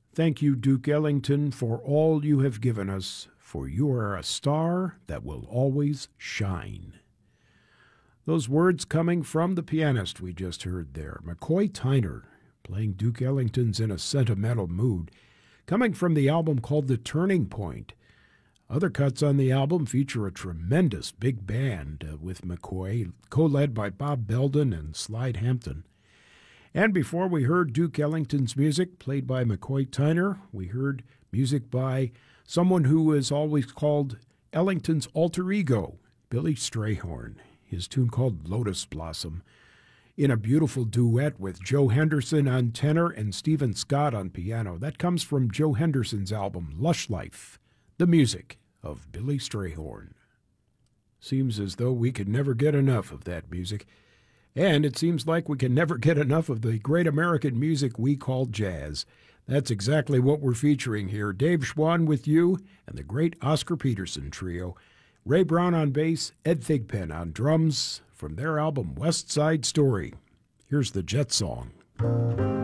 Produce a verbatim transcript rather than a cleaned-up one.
Thank you, Duke Ellington, for all you have given us, for you are a star that will always shine. Those words coming from the pianist we just heard there, McCoy Tyner, playing Duke Ellington's In a Sentimental Mood, coming from the album called The Turning Point. Other cuts on the album feature a tremendous big band uh, with McCoy, co-led by Bob Belden and Slide Hampton. And before we heard Duke Ellington's music, played by McCoy Tyner, we heard music by someone who is always called Ellington's alter ego, Billy Strayhorn, his tune called Lotus Blossom, in a beautiful duet with Joe Henderson on tenor and Stephen Scott on piano. That comes from Joe Henderson's album, Lush Life, the music of Billy Strayhorn. Seems as though we could never get enough of that music. And it seems like we can never get enough of the great American music we call jazz. That's exactly what we're featuring here. Dave Schwann with you and the great Oscar Peterson Trio. Ray Brown on bass, Ed Thigpen on drums from their album West Side Story. Here's the Jet Song.